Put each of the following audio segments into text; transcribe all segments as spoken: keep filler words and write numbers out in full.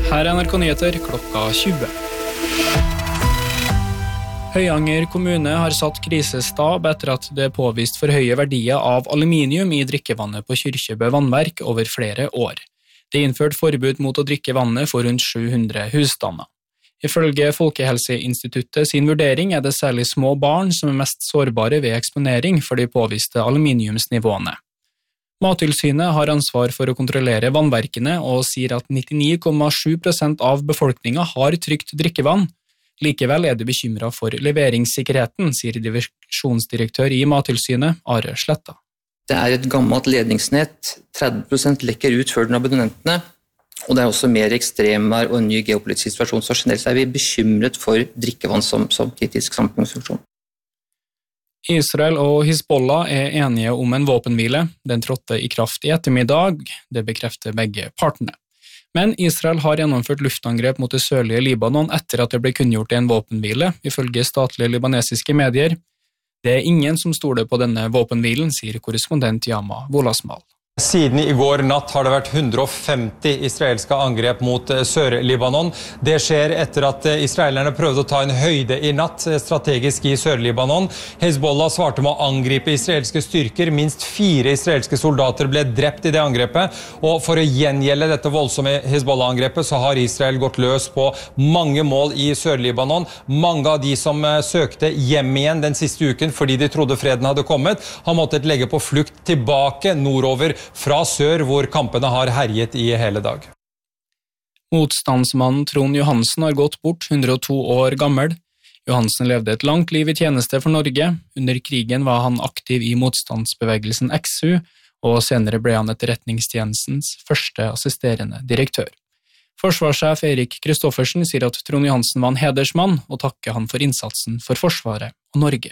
Her er N R K Nyheter klokka tjue. Høyanger kommune har satt krisestab etter at det er påvist for høye verdier av aluminium i drikkevannet på Kyrkjebø vannverk over flere år. Det er innført forbud mot å drikke vannet for rundt sju hundre husstander. Ifølge Folkehelseinstituttet sin vurdering er det særlig små barn som er mest sårbare ved eksponering for de påviste aluminiumsnivåene. Mattilsynet har ansvar for å kontrollere vannverkene og sier at nittini komma sju prosent av befolkningen har trygt drikkevann. Likevel er de bekymret for leveringssikkerheten, sier divisjonsdirektør i Mattilsynet, Are Sletta. Det er et gammelt ledningsnett, tretti prosent lekker ut før den abonnentene, og det er også mer ekstremvær og en ny geopolitisk situasjon, så generelt er vi bekymret for drikkevann som, som kritisk samfunnsfunksjon. Israel og Hizbollah er enige om en våpenhvile. Den trådte i kraft i ettermiddag, det bekrefter begge partene. Men Israel har gjennomført luftangrep mot det sørlige Libanon etter at det ble kunngjort en våpenhvile, ifølge statlige libanesiske medier. Det er ingen som stoler på denne våpenhvilen, sier korrespondent Yama Wolasmal. Siden i går natt har det vært hundre og femti israelske angrep mot Sør-Libanon. Det skjer etter at israelerne prøvde å ta en høyde i natt strategisk i Sør-Libanon. Hezbollah svarte med å angripe israelske styrker. Minst fire israelske soldater ble drept i det angrepet. Og for å gjengjelde dette voldsomme Hezbollah-angrepet så har Israel gått løs på mange mål i Sør-Libanon. Mange av de som søkte hjem igjen den siste uken fordi de trodde freden hadde kommet, har måttet legge på flukt tilbake nordover fra sør, hvor kampene har herjet i hele dag. Motstandsmannen Trond Johansen har gått bort, hundre og to år gammel. Johansen levde et langt liv i tjeneste for Norge. Under krigen var han aktiv i motstandsbevegelsen X U, og senere ble han etterretningstjenestens første assisterende direktør. Forsvarssjef Erik Kristoffersen sier at Trond Johansen var en hedersmann, og takker han for innsatsen for Forsvaret og Norge.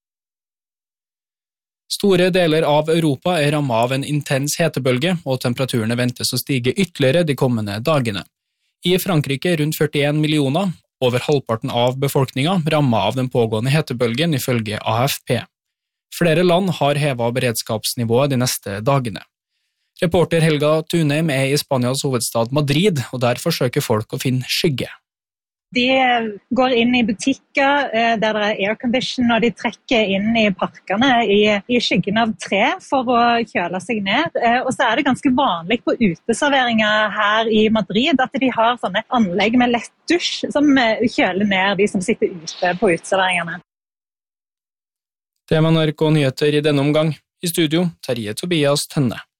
Store deler av Europa er rammet av en intens hetebølge, og temperaturene ventes å stige ytterligere de kommende dagene. I Frankrike rundt førtien millioner, over halvparten av befolkningen, rammet av den pågående hetebølgen ifølge A F P. Flere land har hevet beredskapsnivået de neste dagene. Reporter Helga Tunheim er i Spanias hovedstad Madrid, og der forsøker folk å finne skygge. De går inn i butikker der det er aircondition, og de trekker inn i parkene i, i skyggen av tre for å kjøle seg ned. Og så er det ganske vanlig på uteserveringer her i Madrid at de har sånne anlegg med lett dusj som kjøler ned de som sitter ute på uteserveringene. Det var N R K Nyheter i denne omgang. I studio, Terje Tobias Tønne.